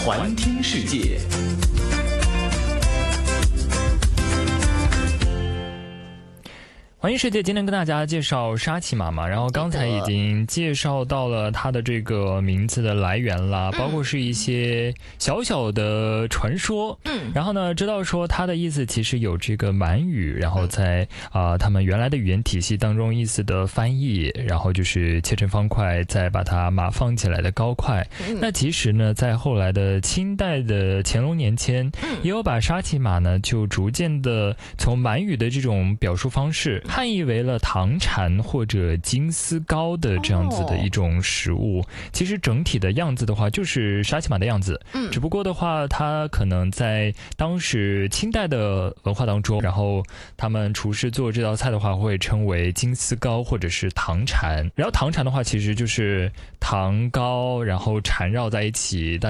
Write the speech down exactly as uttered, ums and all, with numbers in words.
环听世界。环听世界今天跟大家介绍沙琪玛嘛，然后刚才已经介绍到了它的这个名字的来源啦，包括是一些小小的传说。嗯，然后呢，知道说它的意思其实有这个满语，然后在啊、呃、他们原来的语言体系当中意思的翻译，然后就是切成方块，再把它码放起来的高块。嗯、那其实呢，在后来的清代的乾隆年间，也有把沙琪玛呢就逐渐的从满语的这种表述方式汉译为了糖蝉或者金丝糕的这样子的一种食物。哦、其实整体的样子的话就是沙琪玛的样子，嗯，只不过的话它可能在当时清代的文化当中，然后他们厨师做这道菜的话会称为金丝糕或者是糖蝉。然后糖蝉的话其实就是糖糕然后缠绕在一起，